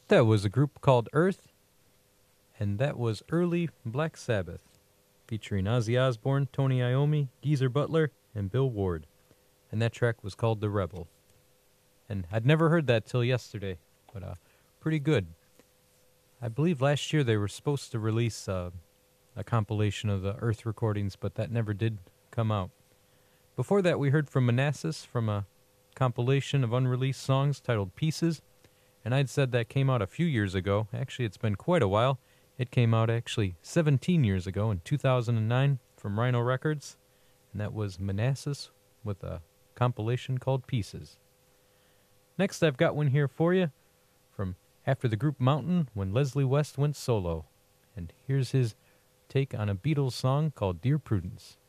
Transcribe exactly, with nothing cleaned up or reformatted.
That was a group called Earth, and that was Early Black Sabbath, featuring Ozzy Osbourne, Tony Iommi, Geezer Butler, and Bill Ward. And that track was called The Rebel. And I'd never heard that till yesterday, but uh, pretty good. I believe last year they were supposed to release uh, a compilation of the Earth recordings, but that never did come out. Before that, we heard from Manassas from a compilation of unreleased songs titled Pieces, and I'd said that came out a few years ago. Actually, it's been quite a while. It came out actually seventeen years ago in two thousand nine from Rhino Records, and that was Manassas with a compilation called Pieces. Next, I've got one here for you from after the group Mountain when Leslie West went solo, and here's his take on a Beatles song called Dear Prudence.